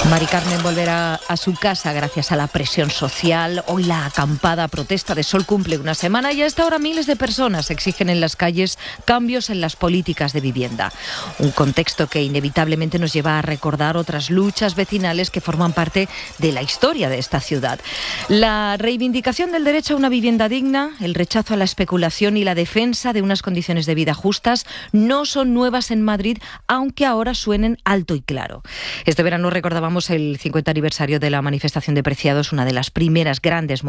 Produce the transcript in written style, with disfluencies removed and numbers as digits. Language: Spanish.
Mari Carmen volverá a su casa gracias a la presión social. Hoy la acampada protesta de Sol cumple una semana y a esta hora miles de personas exigen en las calles cambios en las políticas de vivienda. Un contexto que inevitablemente nos lleva a recordar otras luchas vecinales que forman parte de la historia de esta ciudad. La reivindicación del derecho a una vivienda digna, el rechazo a la especulación y la defensa de unas condiciones de vida justas no son nuevas en Madrid, aunque ahora suenen alto y claro. Este verano recordábamos el 50 aniversario de la manifestación de Preciados, una de las primeras grandes